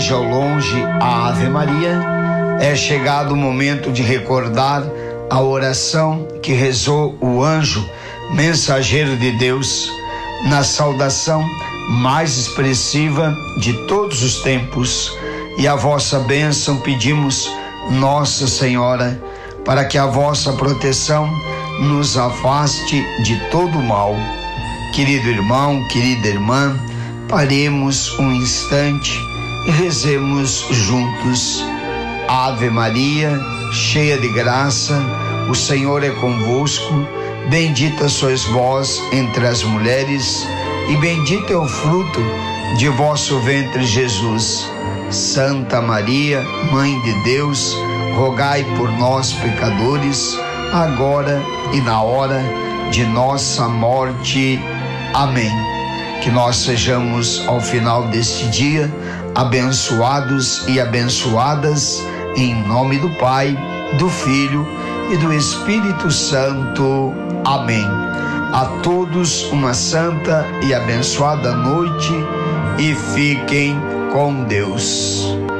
ao longe a Ave Maria, é chegado o momento de recordar a oração que rezou o anjo mensageiro de Deus na saudação mais expressiva de todos os tempos. E a vossa bênção pedimos, Nossa Senhora, para que a vossa proteção nos afaste de todo o mal. Querido irmão, querida irmã, paremos um instante e rezemos juntos. Ave Maria, cheia de graça, o Senhor é convosco. Bendita sois vós entre as mulheres, e bendito é o fruto de vosso ventre, Jesus. Santa Maria, Mãe de Deus, rogai por nós, pecadores, agora e na hora de nossa morte. Amém. Que nós sejamos, ao final deste dia, abençoados e abençoadas, em nome do Pai, do Filho e do Espírito Santo. Amém. A todos uma santa e abençoada noite e fiquem com Deus.